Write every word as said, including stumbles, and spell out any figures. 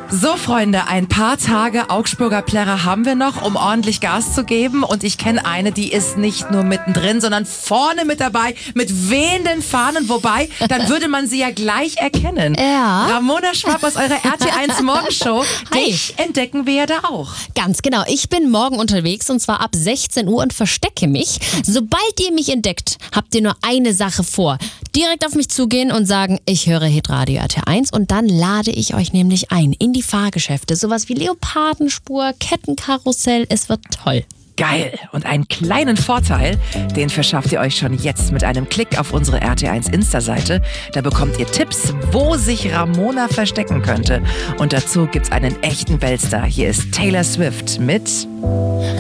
So, Freunde, ein paar Tage Augsburger Plärrer haben wir noch, um ordentlich Gas zu geben. Und ich kenne eine, die ist nicht nur mittendrin, sondern vorne mit dabei, mit wehenden Fahnen. Wobei, dann würde man sie ja gleich erkennen. Ja. Ramona Schwab aus eurer R T eins Morgenshow. Hi. Dich entdecken wir ja da auch. Ganz genau. Ich bin morgen unterwegs und zwar ab sechzehn Uhr und verstecke mich. Sobald ihr mich entdeckt, habt ihr nur eine Sache vor. Direkt auf mich zugehen und sagen, ich höre Hitradio R T eins und dann lade ich euch nämlich ein in die Fahrgeschäfte. Sowas wie Leopardenspur, Kettenkarussell. Es wird toll. Geil. Und einen kleinen Vorteil, den verschafft ihr euch schon jetzt mit einem Klick auf unsere R T eins Insta-Seite. Da bekommt ihr Tipps, wo sich Ramona verstecken könnte. Und dazu gibt's einen echten Weltstar. Hier ist Taylor Swift mit